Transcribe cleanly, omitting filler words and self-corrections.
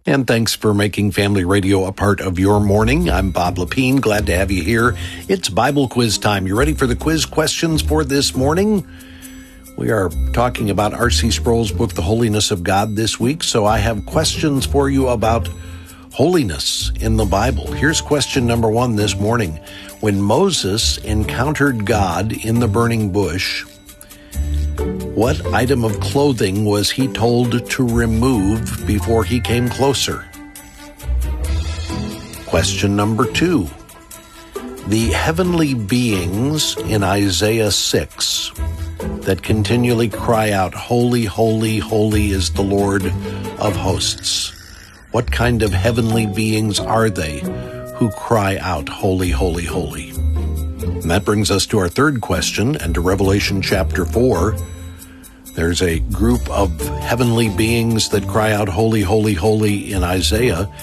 And thanks for making Family Radio a part of your morning. I'm Bob Lepine. Glad to have you here. It's Bible quiz time. You ready for the quiz questions for this morning? We are talking about R.C. Sproul's book, The Holiness of God, this week. So I have questions for you about holiness in the Bible. Here's question number 1 this morning. When Moses encountered God in the burning bush, what item of clothing was he told to remove before he came closer? Question number 2. The heavenly beings in Isaiah 6 that continually cry out, "Holy, holy, holy is the Lord of hosts." What kind of heavenly beings are they who cry out, "Holy, holy, holy"? And that brings us to our third question and to Revelation chapter 4. There's a group of heavenly beings that cry out, "Holy, holy, holy" in Isaiah.